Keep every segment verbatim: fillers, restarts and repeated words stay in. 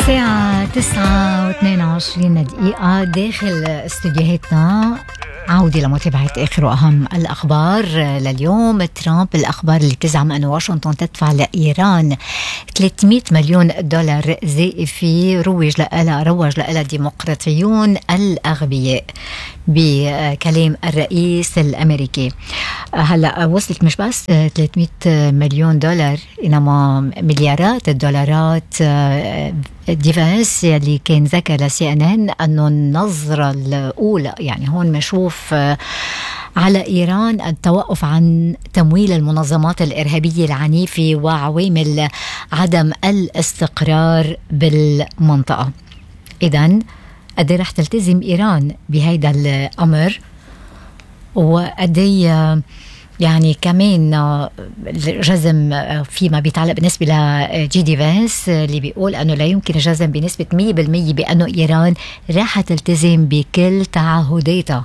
الساعة تسعة واثنين وعشرين دقيقة داخل استوديوهاتنا. عودة لمتابعة آخر وأهم الأخبار لليوم. ترامب الأخبار اللي بتزعم أن واشنطن تدفع لإيران ثلاثمئة مليون دولار زائفة روج لها روج لها الديمقراطيون الأغبياء بكلام الرئيس الأمريكي. هلأ وصلت مش بس ثلاثمئة مليون دولار إنما مليارات الدولارات. ديفانس اللي كان ذكر لسي ان ان أنه النظرة الأولى يعني هون بنشوف على إيران التوقف عن تمويل المنظمات الإرهابية العنيفة وعوامل عدم الاستقرار بالمنطقة. إذن قد رح تلتزم إيران بهيدا الأمر، وقد يعني كمان الجزم فيما بيتعلق بالنسبة لجي دي فانس اللي بيقول أنه لا يمكن الجزم بنسبة مية بالمية بأنه إيران راح تلتزم بكل تعهداتها.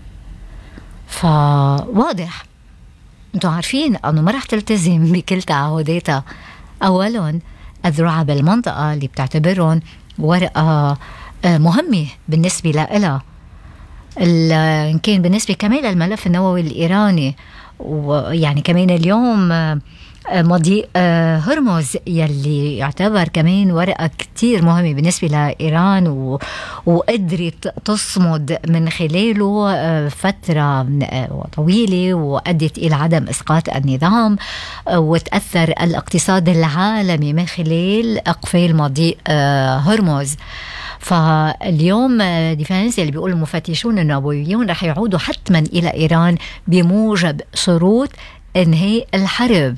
فواضح انتوا عارفين أنه ما راح تلتزم بكل تعهداتها. أولا الذروعة بالمنطقة اللي بتعتبرهم ورقة مهمة بالنسبة لها، إن كان بالنسبة كمان للملف النووي الإيراني، ويعني كمان اليوم مضيق هرمز يلي يعتبر كمان ورقة كتير مهمة بالنسبة لإيران و... وقدرت تصمد من خلاله فترة طويلة وأدت إلى عدم إسقاط النظام وتأثر الاقتصاد العالمي من خلال إقفال مضيق هرمز. فاليوم ديفانس اللي بيقول المفتشون النوويون رح يعودوا حتما إلى إيران بموجب شروط انهاء الحرب.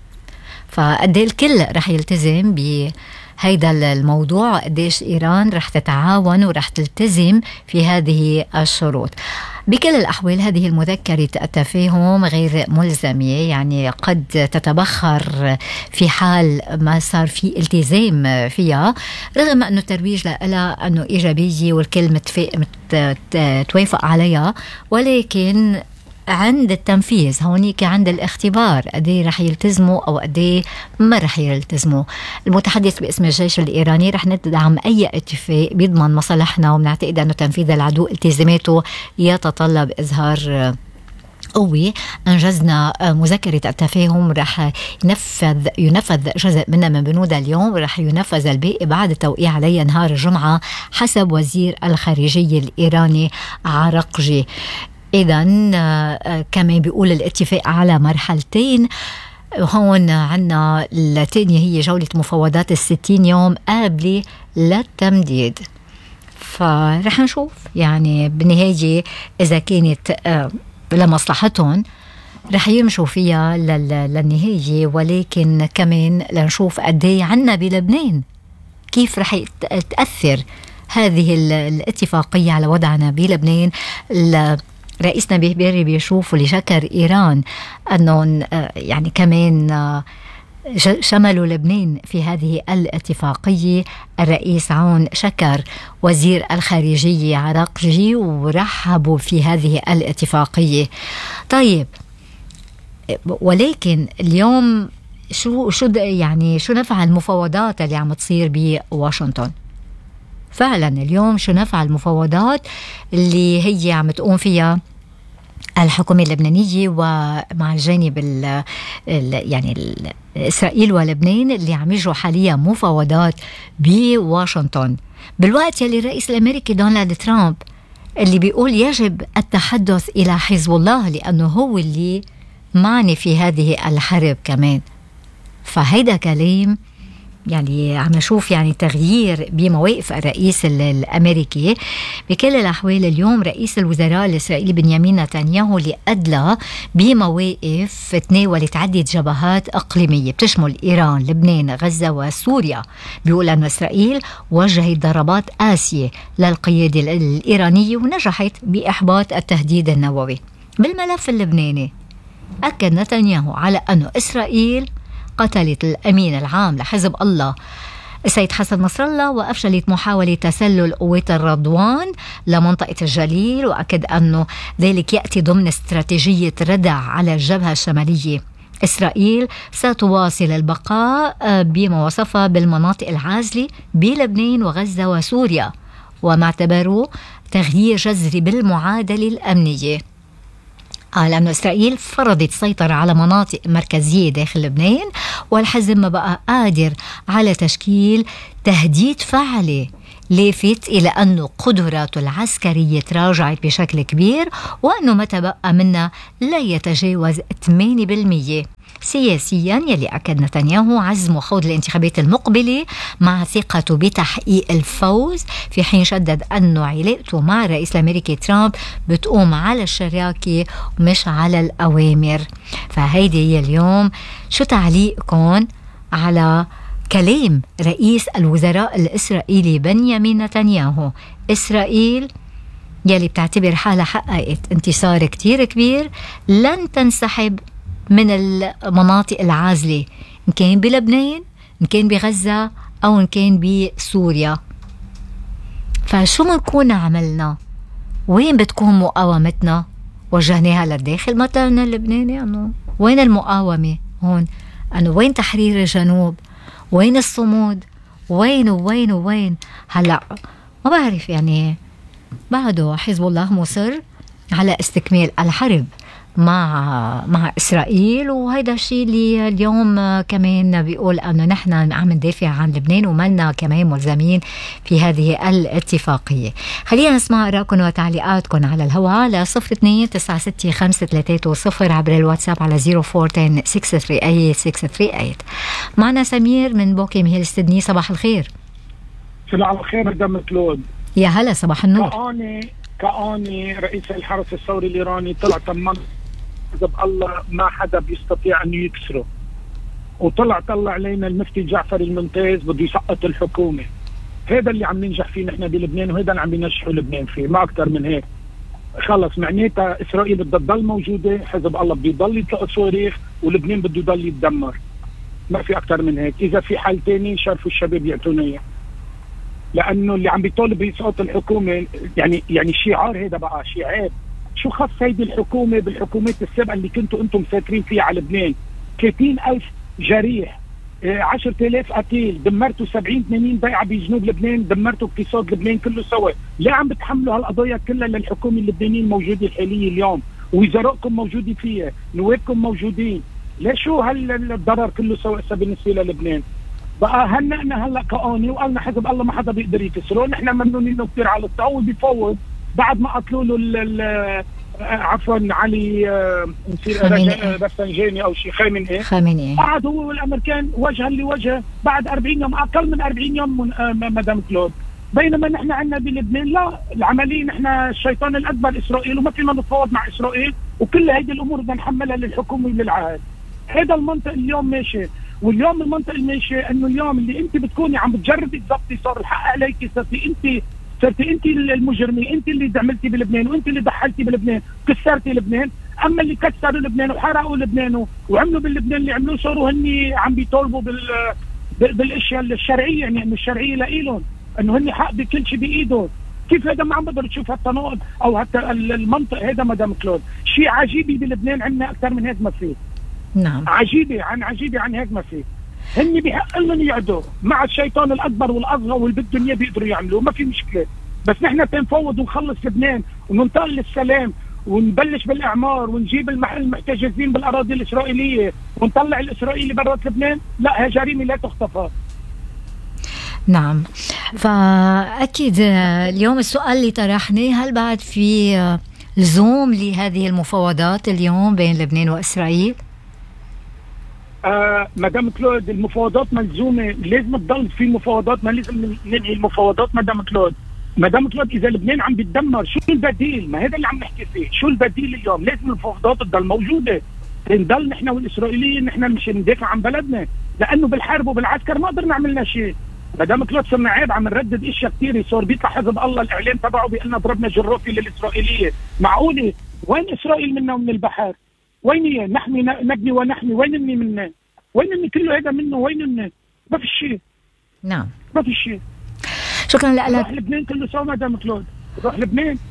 فقد الكل رح يلتزم بهيدا الموضوع، قديش إيران رح تتعاون ورح تلتزم في هذه الشروط. بكل الأحوال هذه المذكرة التفاهم غير ملزمة، يعني قد تتبخر في حال ما صار في التزام فيها، رغم أنه الترويج لها أنه إيجابية والكل متوافق عليها، ولكن عند التنفيذ هونيك عند الاختبار قديه رح يلتزموا أو قديه ما رح يلتزموا. المتحدث باسم الجيش الإيراني رح ندعم أي اتفاق بيضمن مصالحنا، وبنعتقد أنه تنفيذ العدو التزاماته يتطلب إظهار قوي. أنجزنا مذكرة التفاهم رح ينفذ ينفذ جزء منها من بنودها اليوم، ورح ينفذ الباقي بعد التوقيع عليها نهار الجمعة حسب وزير الخارجية الإيراني عرقجي. إذن كمان بيقول الاتفاق على مرحلتين. هون عنا الثانية هي جولة مفاوضات الستين يوم قابلة للتمديد، فرح نشوف يعني بالنهاية إذا كانت لمصلحتهم رح يمشوا فيها للنهاية، ولكن كمان لنشوف قديه عنا بلبنان كيف رح تأثر هذه الاتفاقية على وضعنا بلبنان. رئيسنا بيبيري بيشوف لشكر إيران أنه يعني كمان شملوا لبنان في هذه الاتفاقية. الرئيس عون شكر وزير الخارجية عراقجي ورحبوا في هذه الاتفاقية. طيب ولكن اليوم شو شو يعني شو نفع المفاوضات اللي عم تصير بواشنطن؟ فعلا اليوم شو نفع المفاوضات اللي هي عم تقوم فيها الحكومة اللبنانية ومع الجانب ال يعني ال إسرائيل ولبنان اللي عم يجروا حاليا مفاوضات بواشنطن، بالوقت يلي الرئيس الأمريكي دونالد ترامب اللي بيقول يجب التحدث إلى حزب الله لأنه هو اللي معني في هذه الحرب كمان. فهيدا كلام يعني عم نشوف يعني تغيير بمواقف الرئيس الأمريكي. بكل الأحوال اليوم رئيس الوزراء الإسرائيلي بنيامين نتنياهو اللي أدلى بمواقف تناولت عدة جبهات إقليمية بتشمل إيران، لبنان، غزة وسوريا. بيقول أن إسرائيل وجهت ضربات قاسية للقيادة الإيرانية ونجحت بإحباط التهديد النووي. بالملف اللبناني أكد نتنياهو على أن إسرائيل قتلت الأمين العام لحزب الله السيد حسن نصر الله وأفشلت محاولة تسلل قوات الرضوان لمنطقة الجليل، وأكد أنه ذلك يأتي ضمن استراتيجية ردع على الجبهة الشمالية إسرائيل ستواصل البقاء بما وصفها بالمناطق العازلة بلبنان وغزة وسوريا، وما اعتبروه تغيير جذري بالمعادلة الأمنية. قال أن إسرائيل فرضت سيطرة على مناطق مركزية داخل لبنان، والحزب ما بقى قادر على تشكيل تهديد فعلي، لافت إلى أن قدراته العسكرية تراجعت بشكل كبير، وأنه ما تبقى منها لا يتجاوز ثمانية بالمئة. سياسيا يلي أكد نتنياهو عزم خوض الانتخابات المقبلة مع ثقته بتحقيق الفوز، في حين شدد أنه علاقته مع الرئيس الأمريكي ترامب بتقوم على الشراكة ومش على الأوامر. فهيدي هي اليوم، شو تعليقكم على كلام رئيس الوزراء الإسرائيلي بنيامين نتنياهو؟ إسرائيل يلي بتعتبر حالها حققت انتصار كتير كبير لن تنسحب من المناطق العازلة، إن كان بلبنان، إن كان بغزة، أو إن كان بسوريا. فشو منكون عملنا؟ وين بتكون مقاومتنا؟ وجهناها للداخل مثلا اللبناني، أنه وين المقاومة هون؟ أنه وين تحرير الجنوب؟ وين الصمود؟ وين وين وين؟ هلأ ما بعرف، يعني بعده حزب الله مصر على استكمال الحرب مع مع إسرائيل، وهيدا الشيء اللي اليوم كمان بيقول أنه نحن عم ندافع عن لبنان وملنا كمان ملزمين في هذه الاتفاقية. خلينا نسمع آراءكم وتعليقاتكم على الهواء على صفر اثنين تسعة ستة خمسة ثلاثة صفر عبر الواتساب على صفر أربعة عشرة ستة ثلاثة ثمانية ستة ثلاثة ثمانية. معنا سمير من بوكيم هيل سيدني. صباح الخير. صباح الخير مدام كلود. يا هلا، صباح النور. كأني كأني رئيس الحرس الثوري الإيراني طلع طمن حزب الله ما حدا بيستطيع أن يكسره، وطلع طلع علينا المفتي جعفر الممتاز بده يسقط الحكومة. هذا اللي عم ننجح فيه نحن بلبنان، وهذا اللي عم ينجحوا لبنان فيه، ما أكتر من هيك. خلص معناتها إسرائيل بدها تضل موجودة، حزب الله بده يضل يطلق صواريخ، ولبنان بده يضل يتدمر. ما في أكتر من هيك. إذا في حل تاني شرفوا الشباب يعطونا إياه، لأنه اللي عم بيطالب بإسقاط الحكومة يعني يعني شعار، هذا بقى شعار. شو خص هيدي الحكومة بالحكومات السابقة اللي كنتوا أنتم مسافرين فيها على لبنان؟ ثلاثين ألف جريح، عشرة آلاف قتيل، دمرتوا سبعين ثمانين بيعة بجنوب لبنان، دمرتوا اقتصاد لبنان كله سوا. ليه عم بتحملوا هالقضايا كلها للحكومة اللبنانية الموجودة الحالية اليوم؟ وزرائكم موجودين فيها، نوابكم موجودين. ليش شو هالضرر كله سوا بالنسبة للبنان؟ بقى هنقنا هلا كأني وقالنا حزب الله ما حدا بيقدر يكسره. نحن ممنونين كثير على التعاون، بيفوض بعد ما قتلوا له عفوا علي رفسنجاني او شيء خامنئي خامنئي قعد هو والامريكان وجها لوجه بعد أربعين يوم، اقل من أربعين يوم مدام كلود. بينما نحن عندنا بلبنان لا، العمليه نحن الشيطان الاكبر اسرائيل، وما فينا نتفاوض مع اسرائيل، وكل هذه الامور بدنا نحملها للحكومه وللعهد. هذا المنطق اليوم ماشي. واليوم المنطق الماشي انه اليوم اللي انت بتكوني عم بتجربي تضبطي صار الحق عليك، صرتي انت صرتي انت المجرمه، انت اللي دعملتي بلبنان، وانت اللي ضحيتي بلبنان، كسرتي لبنان. اما اللي كسروا لبنان وحرقوا لبنان وعملوا باللبنان اللي عملوه، صاروا هني عم بيطالبوا بال بالاشياء الشرعيه، يعني انه الشرعيه لإلهم، انه هني حق بكل شيء بايدهم. كيف هذا ما عم بقدر تشوف هالتناقض او حتى المنطق هذا مدام كلود؟ شيء عجيبي بلبنان، عندنا اكثر من هيك ما فيه. نعم، عجيبه عن عجيبه عن هيك ما فيه. هني بحق لهم يقعدوا مع الشيطان الاكبر والاصغر واللي بدهم اياه بيقدروا يعملوه، ما في مشكله. بس نحن تنفوض ونخلص لبنان وننتقل للسلام ونبلش بالاعمار ونجيب المحتجزين بالاراضي الاسرائيليه ونطلع الاسرائيلي برات لبنان، لا، هي جريمه لا تغتفر. نعم، فاكيد اليوم السؤال اللي طرحناه، هل بعد في لزوم لهذه المفاوضات اليوم بين لبنان واسرائيل؟ آه مدام كلود، المفاوضات ملزومه، لازم تضل في مفاوضات، ما لازم ننهي المفاوضات مدام كلود. مدام كلود اذا لبنان عم بيتدمر شو البديل؟ ما هذا اللي عم نحكي فيه، شو البديل اليوم؟ لازم المفاوضات تضل موجوده، نضل نحن والاسرائيليين نحن مش ندافع عن بلدنا، لانه بالحرب وبالعسكر ما قدرنا عملنا شيء. مدام كلود صرنا عيب، عم نردد اشياء كثير، صار بيطلع حزب الله الاعلام تبعه بيقلنا ضربنا جرافي للاسرائيليه. معقوله؟ وين اسرائيل منا ومن البحر؟ وين هي؟ نحمي نبني ونحمي، وين مني منا؟ وين مني كله هذا منه؟ وين مني؟ ما في شيء. نعم، ما في شيء. شكرا لك. روح لبنان كله سوا مدام كلود، روح لبنان.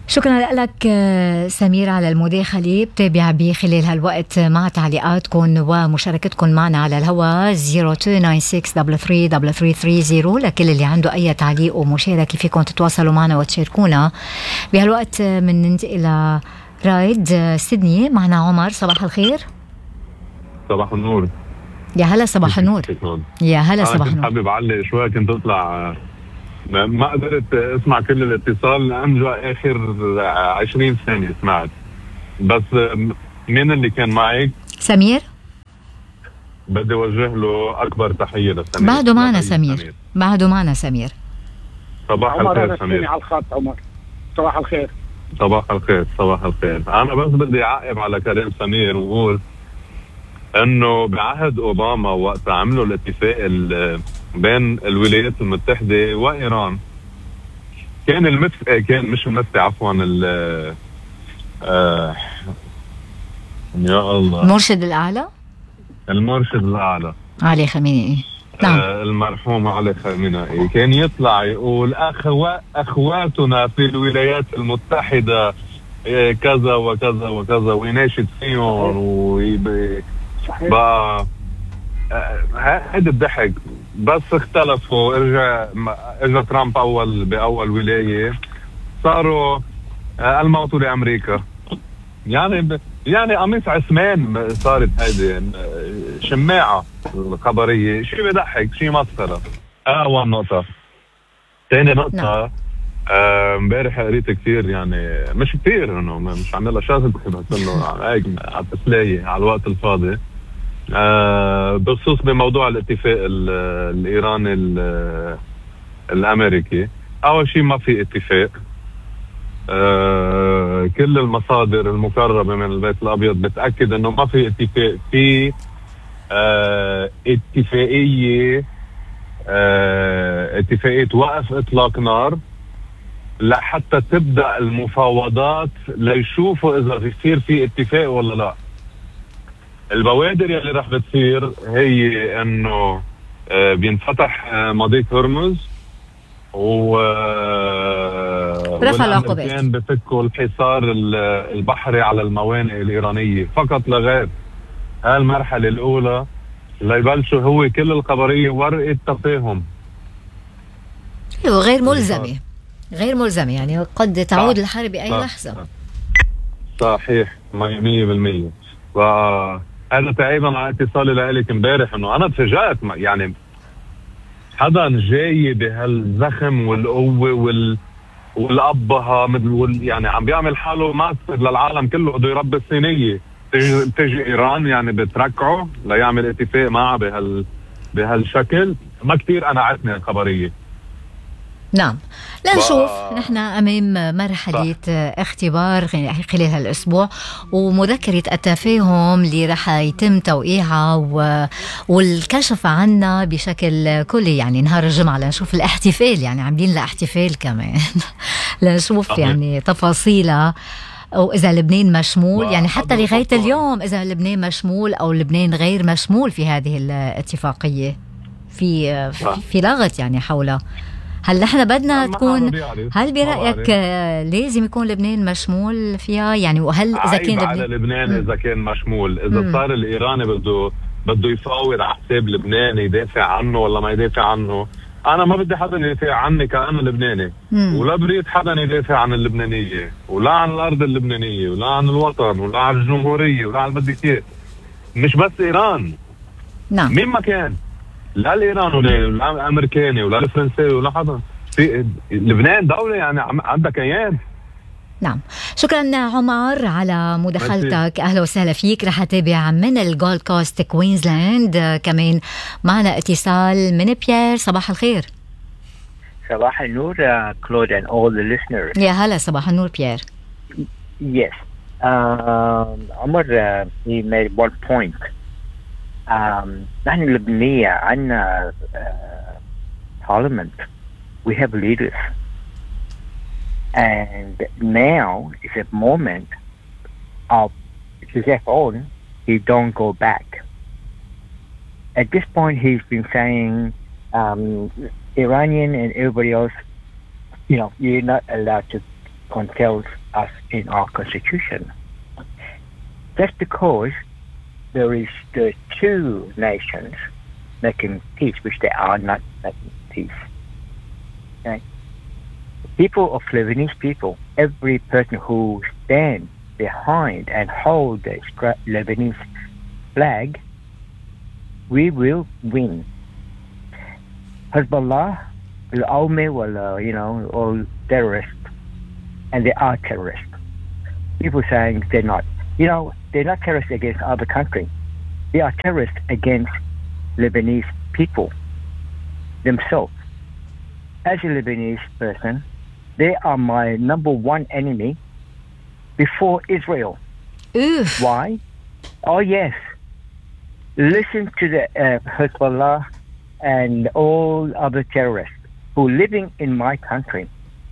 شكرا لك سمير على المداخلة. بتابع بخلال هالوقت مع تعليقاتكم ومشاركتكم معنا على الهواء صفر اثنين تسعة ستة ثلاثة ثلاثة ثلاثة ثلاثة ثلاثة صفر. لكل اللي عنده أي تعليق ومشاركة فيكم تتواصلوا معنا وتشاركونا. بهالوقت من ننتقل إلى رايد سيدني. معنا عمر. صباح الخير. صباح النور. يا هلا صباح النور. يا هلا صباح النور. أنا حابب أعلق شوي. كنت أطلع ما قدرت اسمع كل الاتصال لأن جوا آخر عشرين ثانية سمعت بس. مين اللي كان معك؟ سمير. بدي وجه له أكبر تحية لسمير. بعده معنا سمير. سمير بعده معنا سمير. صباح الخير سمير. على الخط عمر. صباح الخير. صباح الخير. صباح الخير. أنا بس بدي أعقب على كلام سمير وقول انه بعهد اوباما وقت عملوا الاتفاق بين الولايات المتحده وايران كان المفتي كان مش المفتي عفوا ال آه يا الله المرشد الاعلى المرشد الاعلى علي خامنئي. نعم. آه المرحوم علي خامنئي كان يطلع يقول أخوة اخواتنا في الولايات المتحده كذا وكذا وكذا ويناشد فيهم ويبقى بقى هيدا الضحك. بس اختلفوا. ارجع اجى ترامب اول باول ولايه صاروا الموت لامريكا. يعني ب... يعني قميص عثمان صارت هيدي شماعه الخبريه. شيء بضحك شيء مسخره. اول نقطه. ثاني نقطه امبارح آه قريت كثير يعني مش كثير انه مش عاملها شاذ بس انه هيك على التسليه على الوقت الفاضي آه بخصوص بموضوع الاتفاق الايراني الامريكي. اول شيء ما في اتفاق. آه كل المصادر المقربه من البيت الابيض بتاكد انه ما في اتفاق. في آه اتفاقيه آه اتفاقيه وقف اطلاق نار لحتى تبدا المفاوضات ليشوفوا اذا بيصير في اتفاق ولا لا. البوادر يلي رح بتصير هي انه آه بينفتح آه مضيق هرمز و رفع العقوبات. كان بفكوا الحصار البحري على الموانئ الايرانيه فقط لا غير. هالمرحله الاولى ليبلشوا هو كل الخبريه ورقه تفاهم وغير ملزمه. غير ملزمه يعني قد تعود الحرب باي لحظه. صحيح مية بالمية. وهذا تقريبا على اتصالي لك امبارح انه انا تفاجأت يعني حدا جاي بهالزخم والقوه وال والابها وال... يعني عم بيعمل حاله ماستر للعالم كله بده يربي الصينيه. تجي بتجي ايران يعني بتركعه ليعمل اتفاق معه بهال بهالشكل. ما كثير انا عتني الخبريه. نعم. لنشوف ب... نحن أمام مرحلة صح. اختبار خلال هالأسبوع ومذكرة التفاهم اللي رح يتم توقيعها و... والكشف عنها بشكل كلي يعني نهار الجمعة. لنشوف الاحتفال يعني عاملين لها احتفال كمان لنشوف صحيح. يعني تفاصيلها أو إذا لبنان مشمول يعني حتى لغاية اليوم إذا لبنان مشمول أو لبنان غير مشمول في هذه الاتفاقية في في, في لغط يعني حولها. هل نحن بدنا تكون هل برأيك لازم يكون لبنان مشمول فيها يعني وهل إذا كان لبنان على لبنان مم. إذا كان مشمول إذا مم. صار الإيراني بده بده يفاوض على حساب لبنان يدافع عنه ولا ما يدافع عنه. أنا ما بدي حدا يدافع عني كأنا لبناني مم. ولا بريد حدا يدافع عن اللبنانية ولا عن الأرض اللبنانية ولا عن الوطن ولا عن الجمهورية ولا عن البديكيات. مش بس إيران. نعم. مين ما كان لا الإيران ولا الأمريكاني ولا الفرنسي ولا حدا. في لبنان دولة يعني عندها كيان. نعم. شكرا عمر على مداخلتك. أهلا وسهلا فيك. رح أتابع من الجولد كوست كوينزلاند. كمان معنا اتصال من بيير. صباح الخير. صباح النور كلود and all the listeners. يا هلا صباح النور بيير. Yes. Um, عمر uh, he made one point. Um, نحن اللبنانية عنا uh, parliament. We have leaders. And now is a moment of Joseph on, he don't go back. At this point, he's been saying, um, Iranian and everybody else, you know, you're not allowed to controls us in our constitution. Just because there is the two nations making peace, which they are not making peace. Okay? The people of Lebanese people, every person who stands behind and hold the Lebanese flag, we will win. Hezbollah, al-Awmi, well, uh, you know, all terrorists, and they are terrorists. People saying they're not. You know, they're not terrorists against other country. They are terrorists against Lebanese people themselves. As a Lebanese person, they are my number one enemy before Israel. Oof. Why? Oh, yes. Listen to the uh, Hezbollah and all other terrorists who are living in my country.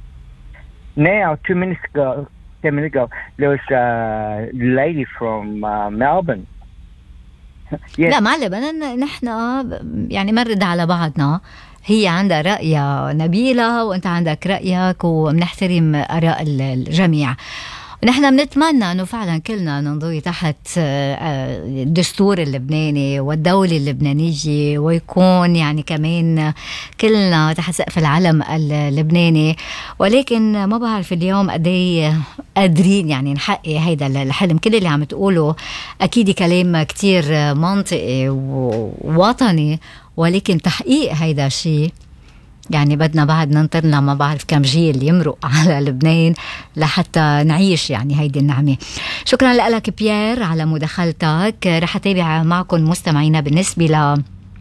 Now, two minutes ago, ten minutes ago, there was a lady from uh, Melbourne. yes. لا معلم أنا نحن يعني مرد على بعضنا. هي عندها رأيها نبيلة وأنت عندك رأيك ومنحترم آراء الجميع. نحن بنتمنى أنه فعلا كلنا ننضوي تحت الدستور اللبناني والدولة اللبنانية ويكون يعني كمان كلنا تحت سقف العلم اللبناني، ولكن ما بعرف اليوم قدي قادرين يعني نحقق هيدا الحلم. كل اللي عم تقوله أكيد كلام كتير منطقي ووطني، ولكن تحقيق هيدا الشيء يعني بدنا بعد ننطرنا ما بعرف كم جيل يمرق على لبنان لحتى نعيش يعني هيدي النعمة. شكرا لك بيير على مداخلتك. رح أتابع معكم مستمعينا بالنسبة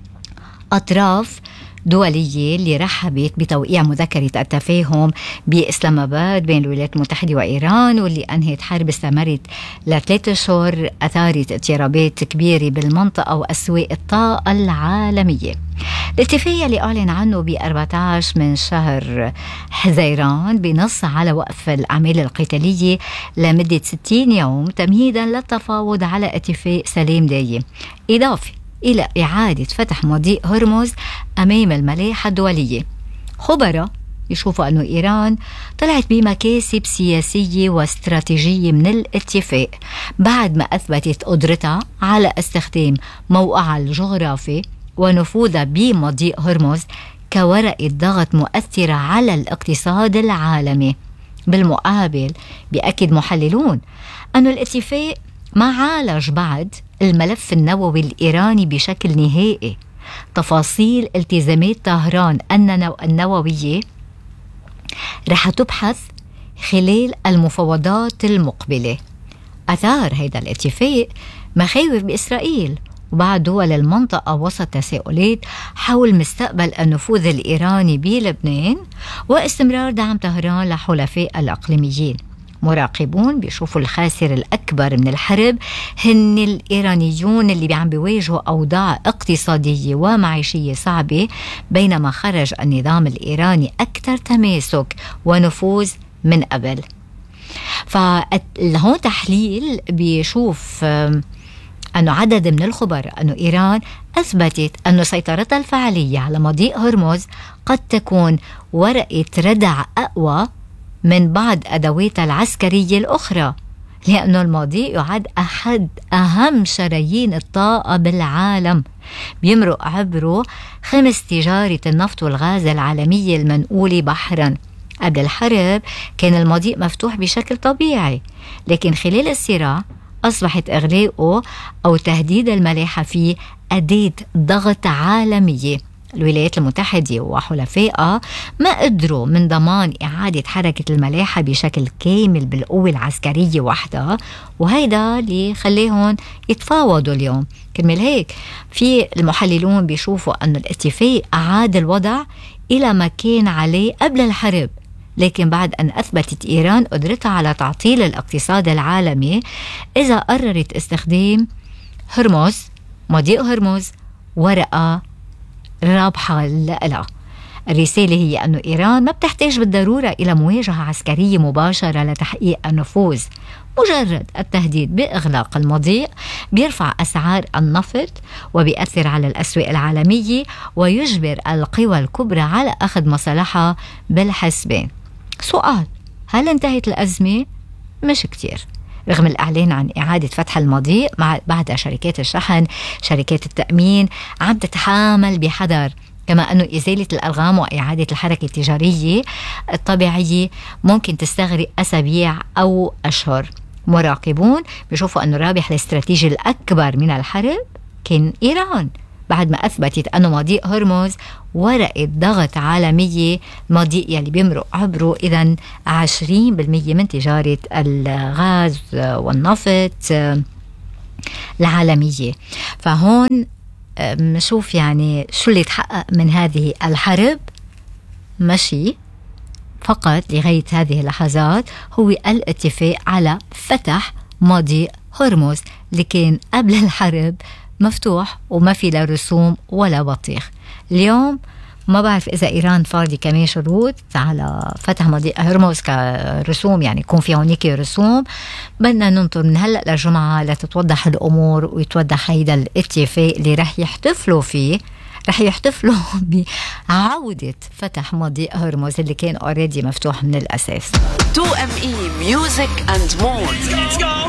لأطراف دولية اللي رحبت بتوقيع مذكرة التفاهم بإسلام آباد بين الولايات المتحدة وإيران، واللي أنهت حرب استمرت لثلاثة أشهر أثارت اضطرابات كبيرة بالمنطقة وأسواق الطاقة العالمية. الاتفاقية اللي أعلن عنه ب أربعة عشر من شهر حزيران بنص على وقف الأعمال القتالية لمدة ستين يوم تمهيدا للتفاوض على اتفاق سلام دايم، إضافة إلى إعادة فتح مضيق هرمز أمام الملاحة الدولية. خبراء يشوفوا أنه إيران طلعت بمكاسب سياسية واستراتيجية من الاتفاق بعد ما أثبتت قدرتها على استخدام موقعها الجغرافي ونفوذها بمضيق هرمز كورقة ضغط مؤثرة على الاقتصاد العالمي. بالمقابل بيأكد محللون أن الاتفاق ما عالج بعد الملف النووي الإيراني بشكل نهائي. تفاصيل التزامات طهران النووية رح تبحث خلال المفاوضات المقبلة. أثار هذا الاتفاق مخاوف بإسرائيل وبعض دول المنطقة وسط تساؤلات حول مستقبل النفوذ الإيراني بلبنان واستمرار دعم طهران لحلفاء الأقليميين. مراقبون بيشوفوا الخاسر الأكبر من الحرب هن الإيرانيون اللي عم بيواجهوا أوضاع اقتصادية ومعيشية صعبة، بينما خرج النظام الإيراني أكثر تماسك ونفوذ من قبل. فهون تحليل بيشوف أنه عدد من الخبراء أنه إيران أثبتت أن سيطرتها الفعلية على مضيق هرمز قد تكون ورقة ردع أقوى من بعض أدواتها العسكرية الأخرى، لأنه المضيق يعد أحد أهم شرايين الطاقة بالعالم، بيمرق عبره خمس تجارة النفط والغاز العالمية المنقولة بحرا. قبل الحرب كان المضيق مفتوح بشكل طبيعي، لكن خلال الصراع أصبحت إغلاقه أو تهديد الملاحة فيه أداة ضغط عالمية. الولايات المتحدة وحلفائها ما قدروا من ضمان إعادة حركة الملاحة بشكل كامل بالقوة العسكرية وحدها، وهيدا اللي خليهم يتفاوضوا اليوم. كرمال هيك في المحللون بيشوفوا أن الاتفاق أعاد الوضع إلى ما كان عليه قبل الحرب، لكن بعد أن أثبتت إيران قدرتها على تعطيل الاقتصاد العالمي إذا قررت استخدام هرمز مضيق هرمز ورقة رابحة لها. الرسالة هي أن إيران ما بتحتاج بالضرورة إلى مواجهة عسكرية مباشرة لتحقيق النفوذ. مجرد التهديد بإغلاق المضيق بيرفع أسعار النفط وبيأثر على الأسواق العالمية ويجبر القوى الكبرى على أخذ مصالحها بالحسبان. سؤال: هل انتهت الأزمة؟ مش كتير، رغم الإعلان عن إعادة فتح المضيق مع بعد شركات الشحن شركات التأمين عم تتحامل بحذر، كما أنه إزالة الألغام وإعادة الحركة التجارية الطبيعية ممكن تستغرق أسابيع أو أشهر. مراقبون بيشوفوا أنه الرابح الاستراتيجي الأكبر من الحرب كان إيران، بعد ما أثبتت أنه مضيق هرمز ورقة ضغط عالمية، مضيق يلي بيمرق عبره إذن عشرين بالمية من تجارة الغاز والنفط العالمية. فهون نشوف يعني شو اللي تحقق من هذه الحرب. ماشي فقط لغاية هذه اللحظات هو الاتفاق على فتح مضيق هرمز اللي كان قبل الحرب مفتوح وما في لا رسوم ولا بطيخ. اليوم ما بعرف إذا إيران فاردي كمان شروط على فتح مضيق هرمز كرسوم، يعني يكون في هونيك رسوم. بدنا ننطر من هلأ للجمعة لتتوضح الأمور ويتوضح هيدا الاتفاق اللي رح يحتفلوا فيه، رح يحتفلوا بعودة فتح مضيق هرمز اللي كان already مفتوح من الأساس. تو إم إي Music and More.